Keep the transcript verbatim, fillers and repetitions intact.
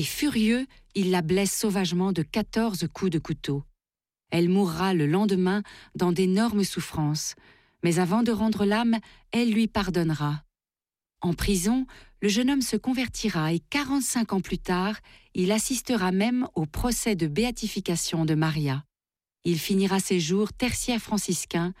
Et furieux, il la blesse sauvagement de quatorze coups de couteau. Elle mourra le lendemain dans d'énormes souffrances, mais avant de rendre l'âme, elle lui pardonnera. En prison, le jeune homme se convertira et quarante-cinq ans plus tard, il assistera même au procès de béatification de Maria. Il finira ses jours tertiaire franciscain